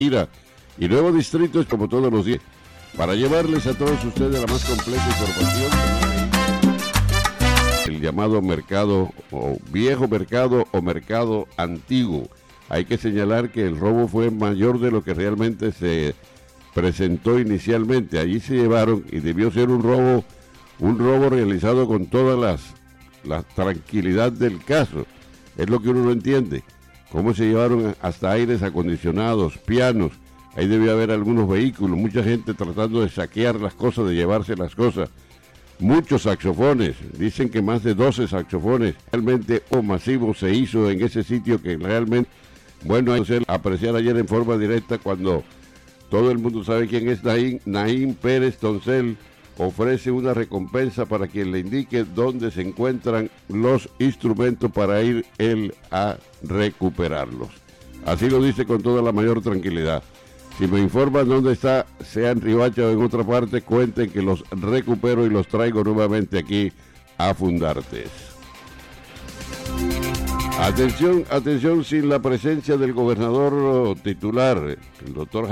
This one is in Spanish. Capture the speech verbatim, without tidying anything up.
Ira y nuevos distritos como todos los días, para llevarles a todos ustedes la más completa información. El llamado mercado o viejo mercado o mercado antiguo. Hay que señalar que el robo fue mayor de lo que realmente se presentó inicialmente. Allí se llevaron, y debió ser un robo, un robo realizado con toda las, la tranquilidad del caso. Es lo que uno no entiende. Cómo se llevaron hasta aires acondicionados, pianos. Ahí debió haber algunos vehículos, mucha gente tratando de saquear las cosas, de llevarse las cosas. Muchos saxofones, dicen que más de doce saxofones. Realmente o masivo se hizo en ese sitio que realmente, bueno, hay que apreciar ayer en forma directa cuando todo el mundo sabe quién es Naín, Naín Pérez Toncel, ofrece una recompensa para quien le indique dónde se encuentran los instrumentos para ir él a recuperarlos. Así lo dice con toda la mayor tranquilidad. Si me informan dónde está, sea en Riohacha o en otra parte, cuenten que los recupero y los traigo nuevamente aquí a Fundartes. Atención, atención, sin la presencia del gobernador titular, el doctor